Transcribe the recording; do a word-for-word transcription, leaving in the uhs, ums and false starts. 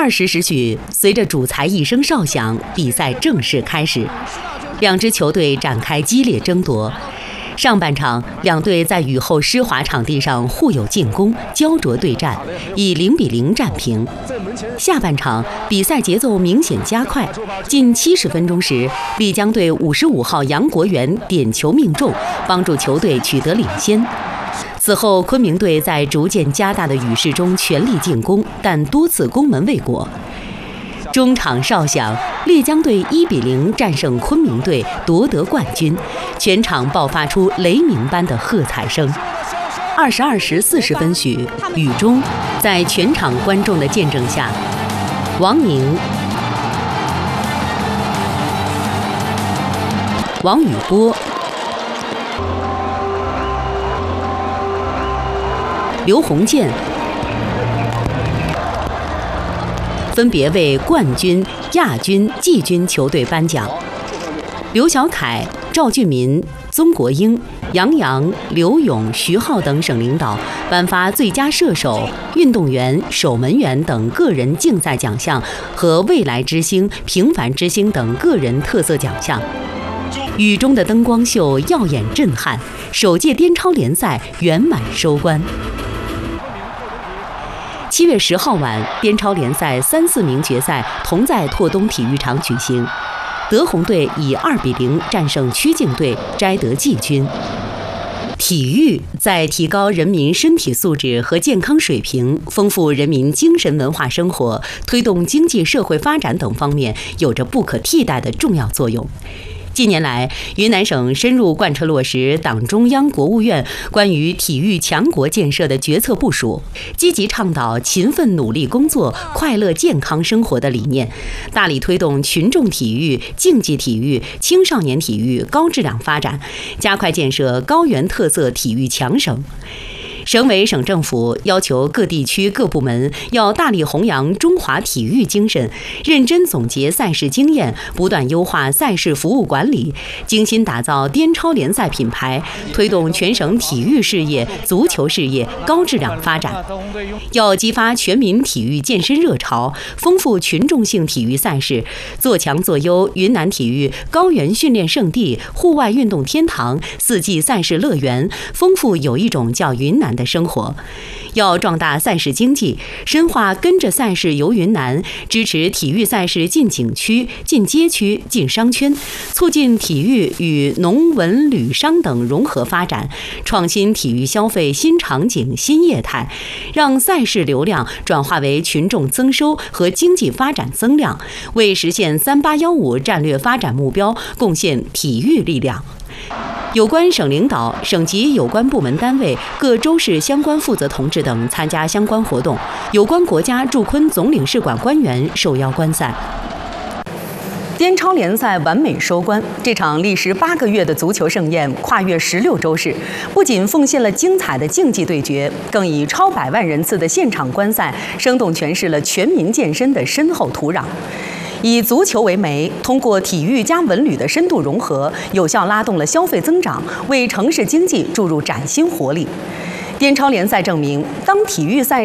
二十时许，随着主裁一声哨响，比赛正式开始。两支球队展开激烈争夺。上半场，两队在雨后湿滑场地上互有进攻，焦灼对战，以零比零战平。下半场，比赛节奏明显加快。近七十分钟时，丽江队五十五号杨国元点球命中，帮助球队取得领先。此后，昆明队在逐渐加大的雨势中全力进攻，但多次攻门未果。中场哨响，丽江队一比零战胜昆明队，夺得冠军，全场爆发出雷鸣般的喝彩声。二十二时四十分许，雨中，在全场观众的见证下，王宁、王宇波、刘鸿渐分别为冠军、亚军、季军球队颁奖。刘小凯、赵俊民、宗国英、杨洋、刘勇、徐浩等省领导颁发最佳射手、运动员、守门员等个人竞赛奖项和未来之星、平凡之星等个人特色奖项。雨中的灯光秀耀眼震撼，首届滇超联赛圆满收官。七月十号晚，滇超联赛三四名决赛同在拓东体育场举行，德宏队以二比零战胜曲靖队，摘得季军。体育在提高人民身体素质和健康水平、丰富人民精神文化生活、推动经济社会发展等方面有着不可替代的重要作用。近年来，云南省深入贯彻落实党中央、国务院关于体育强国建设的决策部署，积极倡导勤奋努力工作、快乐健康生活的理念，大力推动群众体育、竞技体育、青少年体育高质量发展，加快建设高原特色体育强省。省委省政府要求各地区各部门要大力弘扬中华体育精神，认真总结赛事经验，不断优化赛事服务管理，精心打造滇超联赛品牌，推动全省体育事业、足球事业高质量发展。要激发全民体育健身热潮，丰富群众性体育赛事，做强做优云南体育高原训练胜地、户外运动天堂、四季赛事乐园，丰富有一种叫云南的生活。要壮大赛事经济，深化跟着赛事游云南，支持体育赛事进景区、进街区、进商圈，促进体育与农文旅商等融合发展，创新体育消费新场景、新业态，让赛事流量转化为群众增收和经济发展增量，为实现三八幺五战略发展目标贡献体育力量。有关省领导、省级有关部门单位、各州市相关负责同志等参加相关活动，有关国家驻昆总领事馆官员受邀观赛。滇超联赛完美收官，这场历时八个月的足球盛宴跨越十六州市，不仅奉献了精彩的竞技对决，更以超百万人次的现场观赛，生动诠释了全民健身的深厚土壤。以足球为媒，通过体育加文旅的深度融合，有效拉动了消费增长，为城市经济注入崭新活力。滇超联赛证明，当体育赛